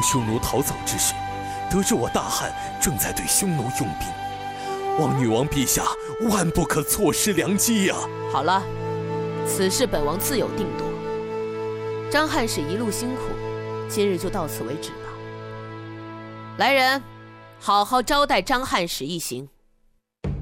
匈奴逃走之时，得知我大汉正在对匈奴用兵，望女王陛下万不可错失良机呀！ 好了，此事本王自有定夺。张汉使一路辛苦，今日就到此为止吧。来人，好好招待张汉使一行。